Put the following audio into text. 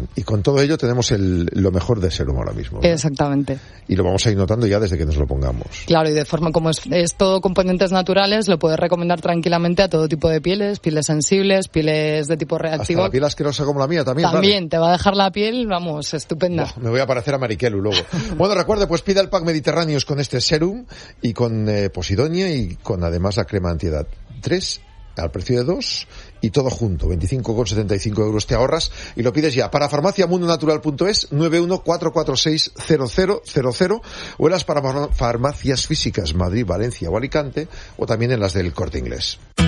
Y con todo ello tenemos lo mejor de Serum ahora mismo, ¿verdad? Exactamente. Y lo vamos a ir notando ya desde que nos lo pongamos. Claro, y de forma como es todo componentes naturales, lo puedes recomendar tranquilamente a todo tipo de pieles sensibles, pieles de tipo reactivo. Hasta la piel asquerosa como la mía también. También, ¿vale? te va a dejar la piel, vamos, estupenda. Buah, me voy a parecer a Mariquelu luego. Bueno, recuerde, pues pida el pack Mediterráneos con este Serum y con Posidonia y con además la crema antiedad. 3 al precio de 2 y todo junto, 25,75 euros te ahorras y lo pides ya para farmaciamundonatural.es 914460000 o en las farmacias físicas Madrid, Valencia o Alicante o también en las del Corte Inglés.